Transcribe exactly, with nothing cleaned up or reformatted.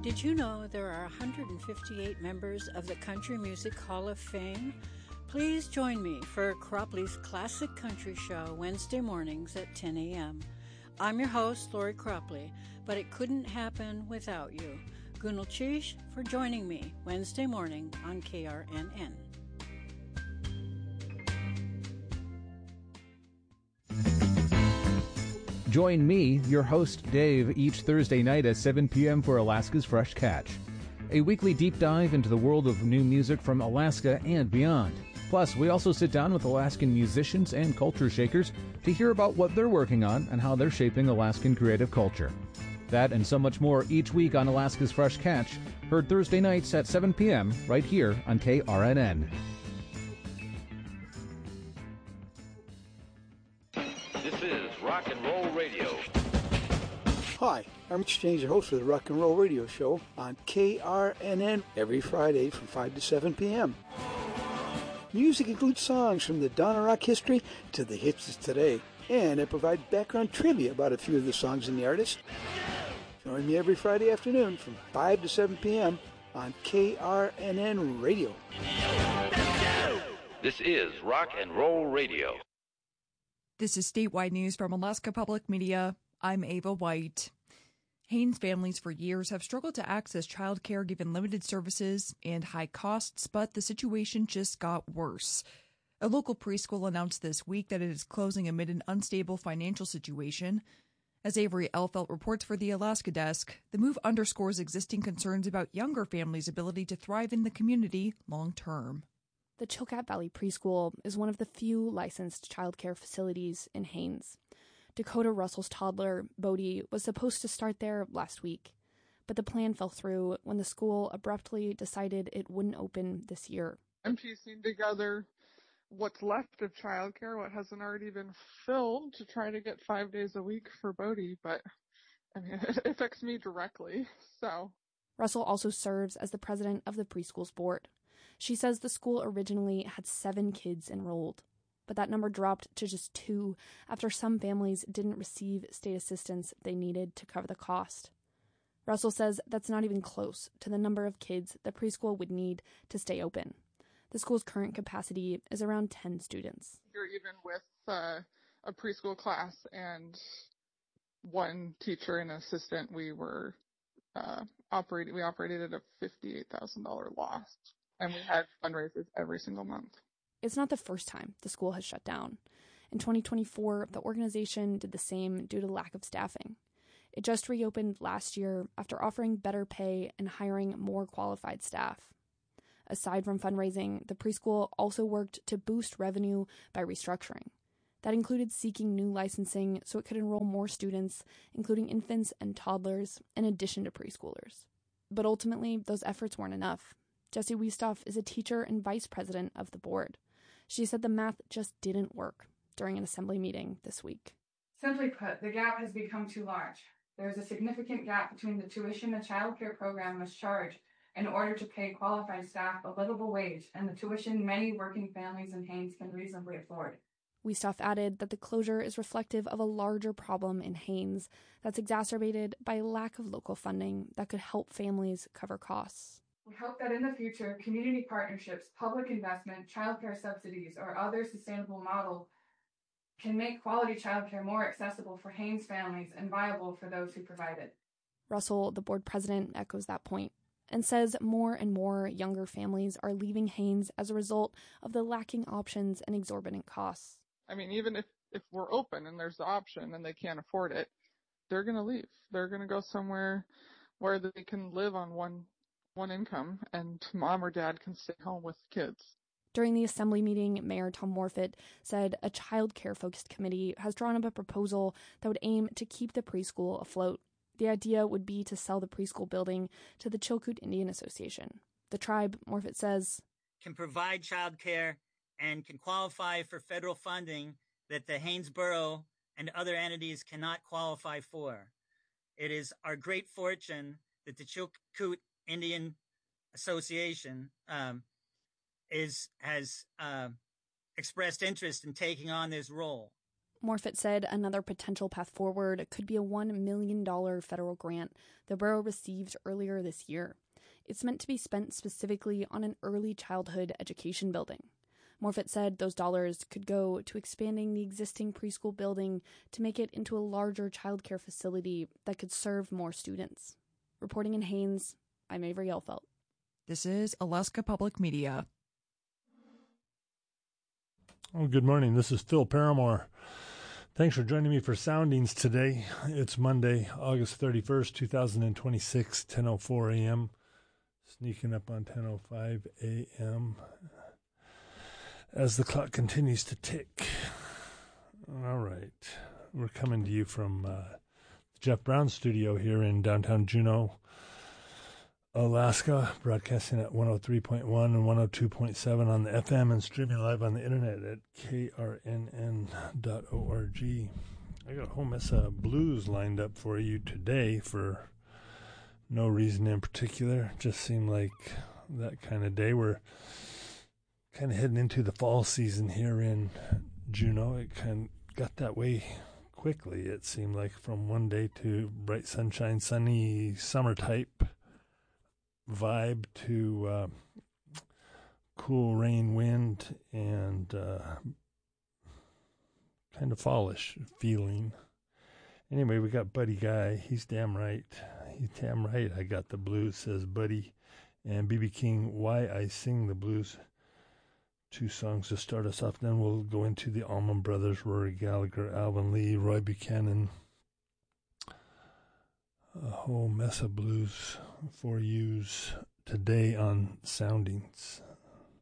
Did you know there are one hundred fifty-eight members of the Country Music Hall of Fame? Please join me for Cropley's Classic Country Show Wednesday mornings at ten a.m. I'm your host, Lori Cropley, but it couldn't happen without you. Gunal Chish for joining me Wednesday morning on K R N N. Join me, your host Dave, each Thursday night at seven p.m. for Alaska's Fresh Catch, a weekly deep dive into the world of new music from Alaska and beyond. Plus, we also sit down with Alaskan musicians and culture shakers to hear about what they're working on and how they're shaping Alaskan creative culture. That and so much more each week on Alaska's Fresh Catch, heard Thursday nights at seven p.m. right here on K R N N. This is Rock and Roll Radio. Hi, I'm Exchange, your host for the Rock and Roll Radio Show on K R N N every Friday from five to seven p.m. Music includes songs from the dawn of rock history to the hits of today, and I provide background trivia about a few of the songs and the artists. Join me every Friday afternoon from five to seven p.m. on K R N N Radio. This is Rock and Roll Radio. This is statewide news from Alaska Public Media. I'm Ava White. Haines families for years have struggled to access childcare given limited services and high costs, but the situation just got worse. A local preschool announced this week that it is closing amid an unstable financial situation. As Avery Elfelt reports for the Alaska Desk, the move underscores existing concerns about younger families' ability to thrive in the community long term. The Chilkat Valley Preschool is one of the few licensed childcare facilities in Haines. Dakota Russell's toddler, Bodhi, was supposed to start there last week, but the plan fell through when the school abruptly decided it wouldn't open this year. I'm piecing together what's left of childcare, what hasn't already been filled, to try to get five days a week for Bodhi, but I mean, it affects me directly, so. Russell also serves as the president of the preschool's board. She says the school originally had seven kids enrolled, but that number dropped to just two after some families didn't receive state assistance they needed to cover the cost. Russell says that's not even close to the number of kids the preschool would need to stay open. The school's current capacity is around ten students. Here, even with uh, a preschool class and one teacher and assistant, we were uh, operating. We operated at a fifty-eight thousand dollars loss. And we had fundraisers every single month. It's not the first time the school has shut down. In twenty twenty-four, the organization did the same due to lack of staffing. It just reopened last year after offering better pay and hiring more qualified staff. Aside from fundraising, the preschool also worked to boost revenue by restructuring. That included seeking new licensing so it could enroll more students, including infants and toddlers, in addition to preschoolers. But ultimately, those efforts weren't enough. Jessie Wiestoff is a teacher and vice president of the board. She said the math just didn't work during an assembly meeting this week. Simply put, the gap has become too large. There is a significant gap between the tuition the child care program must charge in order to pay qualified staff a livable wage and the tuition many working families in Haines can reasonably afford. Wiestoff added that the closure is reflective of a larger problem in Haines that's exacerbated by a lack of local funding that could help families cover costs. We hope that in the future, community partnerships, public investment, childcare subsidies, or other sustainable model can make quality childcare more accessible for Haines families and viable for those who provide it. Russell, the board president, echoes that point and says more and more younger families are leaving Haines as a result of the lacking options and exorbitant costs. I mean, even if, if we're open and there's the option and they can't afford it, they're going to leave. They're going to go somewhere where they can live on one one income, and mom or dad can stay home with the kids. During the assembly meeting, Mayor Tom Morfitt said a child care-focused committee has drawn up a proposal that would aim to keep the preschool afloat. The idea would be to sell the preschool building to the Chilkoot Indian Association. The tribe, Morfitt says, can provide child care and can qualify for federal funding that the Haines Borough and other entities cannot qualify for. It is our great fortune that the Chilkoot Indian Association um, is has uh, expressed interest in taking on this role. Morfitt said another potential path forward could be a one million dollars federal grant the borough received earlier this year. It's meant to be spent specifically on an early childhood education building. Morfitt said those dollars could go to expanding the existing preschool building to make it into a larger childcare facility that could serve more students. Reporting in Haines, I'm Avery Elfelt. This is Alaska Public Media. Oh, good morning. This is Phil Paramore. Thanks for joining me for Soundings today. It's Monday, August thirty-first, twenty twenty-six, ten oh four a.m. Sneaking up on ten oh five a.m. as the clock continues to tick. All right. We're coming to you from uh, the Jeff Brown studio here in downtown Juneau, Alaska, broadcasting at one oh three point one and one oh two point seven on the F M and streaming live on the internet at K R N N dot org. I got a whole mess of blues lined up for you today for no reason in particular. Just seemed like that kind of day. We're kind of heading into the fall season here in Juneau. It kind of got that way quickly. It seemed like from one day to bright sunshine, sunny, summer type vibe to uh, cool rain, wind, and uh, kind of fallish feeling. Anyway, we got Buddy Guy. He's damn right. He's damn right. I got the blues, says Buddy. And B B King, Why I Sing the Blues. Two songs to start us off. Then we'll go into the Allman Brothers, Rory Gallagher, Alvin Lee, Roy Buchanan. A whole mess of blues for yous today on Soundings.